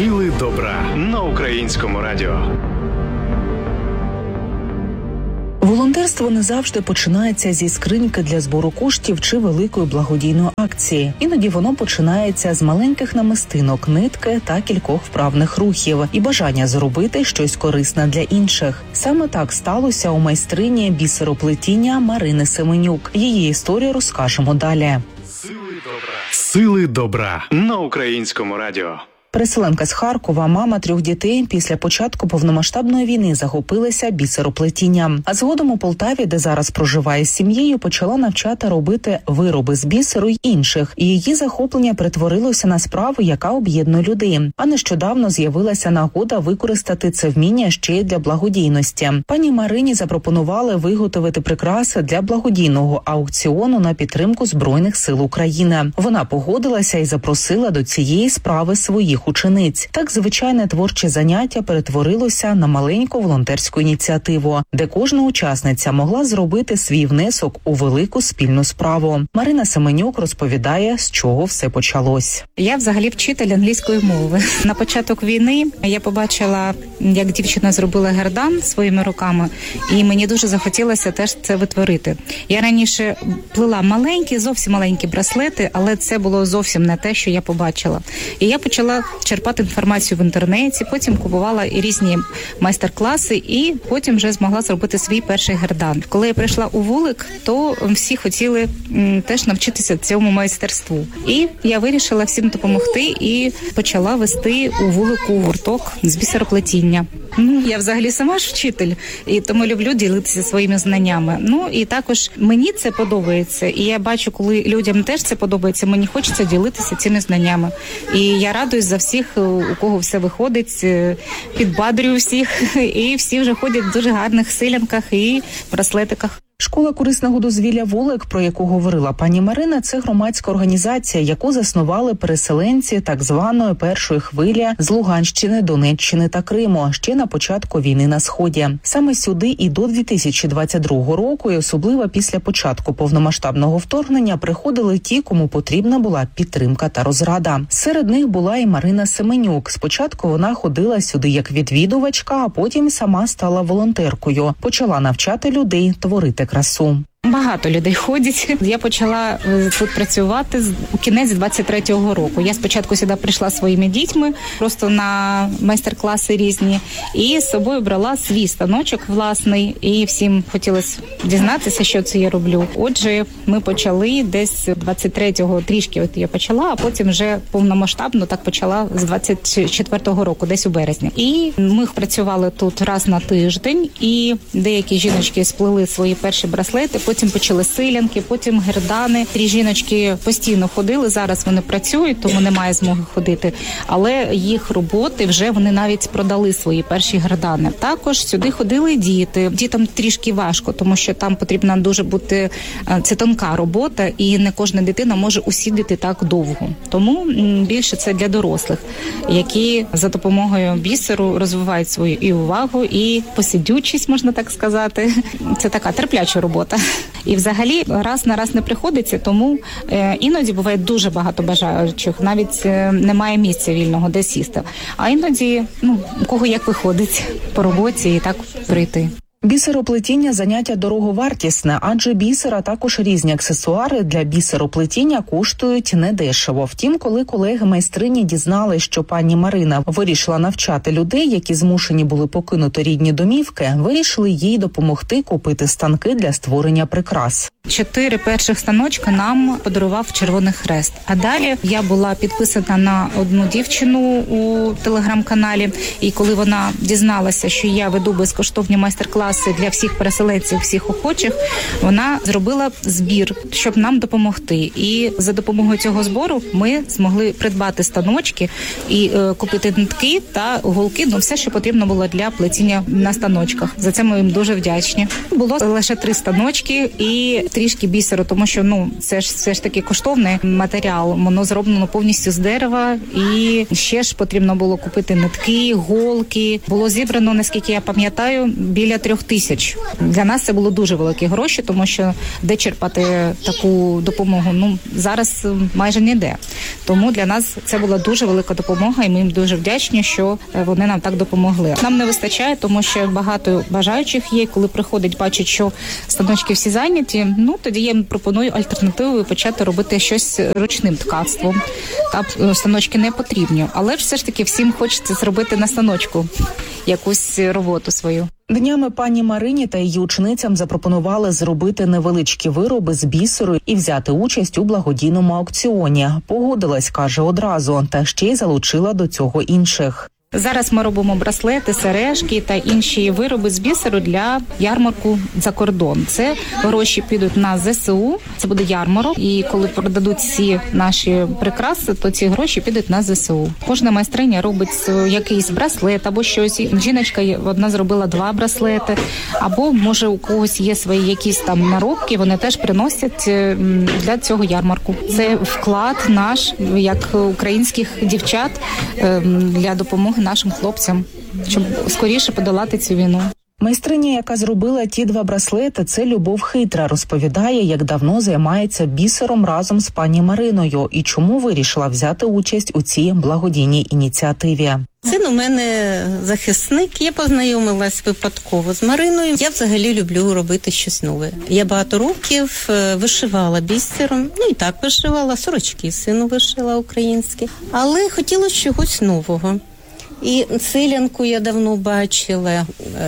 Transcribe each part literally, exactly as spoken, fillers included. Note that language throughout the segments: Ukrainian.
Сили добра на Українському радіо. Волонтерство не завжди починається зі скриньки для збору коштів чи великої благодійної акції. Іноді воно починається з маленьких намистинок, нитки та кількох вправних рухів і бажання зробити щось корисне для інших. Саме так сталося у майстрині бісероплетіння Марини Семенюк. Її історію розкажемо далі. Сили добра. Сили добра на Українському радіо. Переселенка з Харкова, мама трьох дітей, після початку повномасштабної війни захопилася бісероплетінням. А згодом у Полтаві, де зараз проживає з сім'єю, почала навчати робити вироби з бісеру й інших. І її захоплення перетворилося на справу, яка об'єднує людей. А нещодавно з'явилася нагода використати це вміння ще й для благодійності. Пані Марині запропонували виготовити прикраси для благодійного аукціону на підтримку Збройних сил України. Вона погодилася і запросила до цієї справи своїх учениць. Так звичайне творче заняття перетворилося на маленьку волонтерську ініціативу, де кожна учасниця могла зробити свій внесок у велику спільну справу. Марина Семенюк розповідає, з чого все почалось. Я взагалі вчитель англійської мови. На початок війни я побачила, як дівчина зробила гердан своїми руками, і мені дуже захотілося теж це витворити. Я раніше плела маленькі, зовсім маленькі браслети, але це було зовсім не те, що я побачила. І я почала черпати інформацію в інтернеті, потім купувала і різні майстер-класи, і потім вже змогла зробити свій перший гердан. Коли я прийшла у вулик, то всі хотіли м, теж навчитися цьому майстерству. І я вирішила всім допомогти і почала вести у вулику гурток з бісероплетіння. Ну, я взагалі сама ж вчитель, і тому люблю ділитися своїми знаннями. Ну, і також мені це подобається, і я бачу, коли людям теж це подобається, мені хочеться ділитися цими знаннями. І я радуюсь за всіх, у кого все виходить, підбадрюю всіх, і всі вже ходять в дуже гарних силянках і браслетиках. Школа корисного дозвілля «Волик», про яку говорила пані Марина, це громадська організація, яку заснували переселенці так званої першої хвилі з Луганщини, Донеччини та Криму ще на початку війни на Сході. Саме сюди і до дві тисячі двадцять другого року, і особливо після початку повномасштабного вторгнення, приходили ті, кому потрібна була підтримка та розрада. Серед них була і Марина Семенюк. Спочатку вона ходила сюди як відвідувачка, а потім сама стала волонтеркою. Почала навчати людей творити красу. Багато людей ходять. Я почала тут працювати у кінець двадцять третього року. Я спочатку сюди прийшла зі своїми дітьми, просто на майстер-класи різні, і з собою брала свій станочок власний, і всім хотілося дізнатися, що це я роблю. Отже, ми почали десь двадцять третього трішки от я почала, а потім вже повномасштабно так почала з двадцять четвертого року, десь у березні. І ми працювали тут раз на тиждень, і деякі жіночки сплели свої перші браслети, потім почали силянки, потім гердани. Три жіночки постійно ходили, зараз вони працюють, тому немає змоги ходити. Але їх роботи вже вони навіть продали свої перші гердани. Також сюди ходили діти. Дітям трішки важко, тому що там потрібно дуже бути, це тонка робота, і не кожна дитина може усідати так довго. Тому більше це для дорослих, які за допомогою бісеру розвивають свою і увагу, і посидючість, можна так сказати. Це така терпляча робота. І взагалі раз на раз не приходиться, тому е, іноді буває дуже багато бажаючих, навіть е, немає місця вільного, де сісти. А іноді, ну, у кого як виходить по роботі і так прийти. Бісероплетіння – заняття дороговартісне, адже бісера також різні аксесуари для бісероплетіння коштують недешево. Втім, коли колеги-майстрині дізнали, що пані Марина вирішила навчати людей, які змушені були покинути рідні домівки, вирішили їй допомогти купити станки для створення прикрас. Чотири перших станочка нам подарував Червоний Хрест. А далі я була підписана на одну дівчину у телеграм-каналі, і коли вона дізналася, що я веду безкоштовні майстер-класи для всіх переселенців, всіх охочих, вона зробила збір, щоб нам допомогти. І за допомогою цього збору ми змогли придбати станочки і е, купити нитки та голки, ну все, що потрібно було для плетіння на станочках. За це ми їм дуже вдячні. Було лише три станочки і трішки бісеру, тому що ну це ж все ж таки коштовний матеріал. Воно зроблено повністю з дерева, і ще ж потрібно було купити нитки, голки. Було зібрано, наскільки я пам'ятаю, біля трьох трьох тисяч. Для нас це було дуже великі гроші, тому що де черпати таку допомогу, ну, зараз майже ніде. Тому для нас це була дуже велика допомога, і ми їм дуже вдячні, що вони нам так допомогли. Нам не вистачає, тому що багато бажаючих є, коли приходять, бачать, що станочки всі зайняті, ну, тоді я їм пропоную альтернативу і почати робити щось ручним ткацтвом. Та станочки не потрібні, але ж все ж таки всім хочеться зробити на станочку якусь роботу свою. Днями пані Марині та її ученицям запропонували зробити невеличкі вироби з бісеру і взяти участь у благодійному аукціоні. Погодилась, каже, одразу, та ще й залучила до цього інших. Зараз ми робимо браслети, сережки та інші вироби з бісеру для ярмарку за кордон. Це гроші підуть на зе се у, це буде ярмарок, і коли продадуть всі наші прикраси, то ці гроші підуть на зе се у. Кожна майстриня робить якийсь браслет або щось. Жіночка одна зробила два браслети, або, може, у когось є свої якісь там наробки, вони теж приносять для цього ярмарку. Це вклад наш, як українських дівчат, для допомоги нашим хлопцям, щоб скоріше подолати цю війну. Майстриня, яка зробила ті два браслети, це Любов Хитра, розповідає, як давно займається бісером разом з пані Мариною і чому вирішила взяти участь у цій благодійній ініціативі. Син у мене захисник, я познайомилась випадково з Мариною. Я взагалі люблю робити щось нове. Я багато років вишивала бісером, ну і так вишивала, сорочки сину вишила українські, але хотілося чогось нового. І селянку я давно бачила,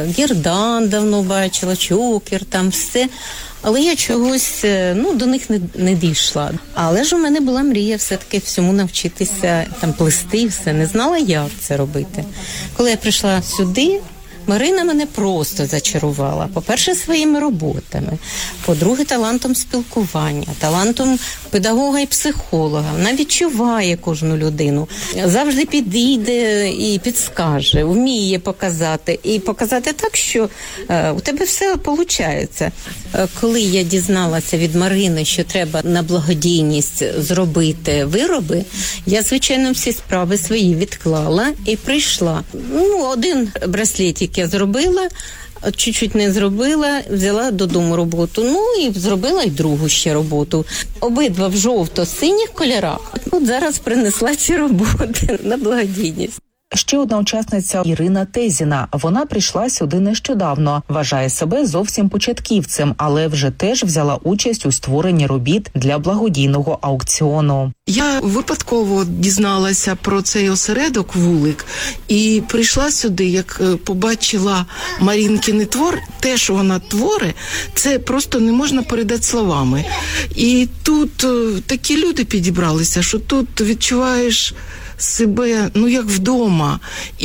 гердан давно бачила, чокер, там все. Але я чогось, ну, до них не, не дійшла. Але ж у мене була мрія все-таки всьому навчитися, там, плести і все. Не знала, як це робити. Коли я прийшла сюди, Марина мене просто зачарувала. По-перше, своїми роботами. По-друге, талантом спілкування, талантом педагога і психолога. Вона відчуває кожну людину. Завжди підійде і підскаже, вміє показати. І показати так, що е, у тебе все виходить. Е, коли я дізналася від Марини, що треба на благодійність зробити вироби, я, звичайно, всі справи свої відклала і прийшла. Ну, один браслетик я зробила, чуть-чуть не зробила, взяла додому роботу, ну і зробила й другу ще роботу. Обидва в жовто-синіх кольорах. От зараз принесла ці роботи на благодійність. Ще одна учасниця Ірина Тезіна. Вона прийшла сюди нещодавно. Вважає себе зовсім початківцем, але вже теж взяла участь у створенні робіт для благодійного аукціону. Я випадково дізналася про цей осередок «Вулик» і прийшла сюди, як побачила Марінкин твор. Те, що вона творить, це просто не можна передати словами. І тут такі люди підібралися, що тут відчуваєш себе, ну, як вдома,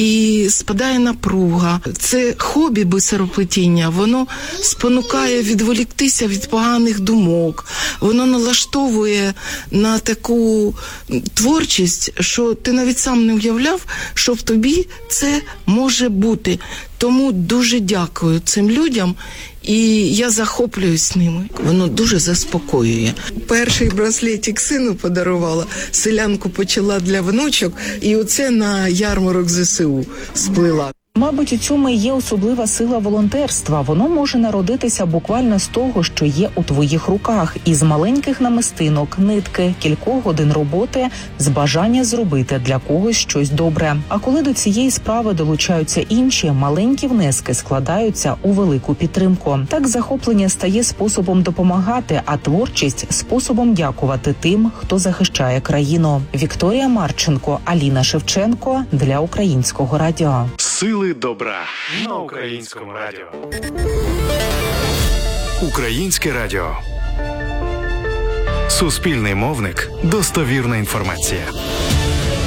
і спадає напруга. Це хобі бисероплетіння, воно спонукає відволіктися від поганих думок, воно налаштовує на таку творчість, що ти навіть сам не уявляв, що в тобі це може бути. Тому дуже дякую цим людям, і я захоплююсь ними. Воно дуже заспокоює. Перший браслетик сину подарувала, селянку почала для внучок, і оце на ярмарок зе се у сплила. Мабуть, у цьому і є особлива сила волонтерства. Воно може народитися буквально з того, що є у твоїх руках. Із маленьких намистинок, нитки, кількох годин роботи, з бажання зробити для когось щось добре. А коли до цієї справи долучаються інші, маленькі внески складаються у велику підтримку. Так захоплення стає способом допомагати, а творчість – способом дякувати тим, хто захищає країну. Вікторія Марченко, Аліна Шевченко для Українського радіо. Сили добра на Українському радіо. Українське радіо. Суспільний мовник. Достовірна інформація.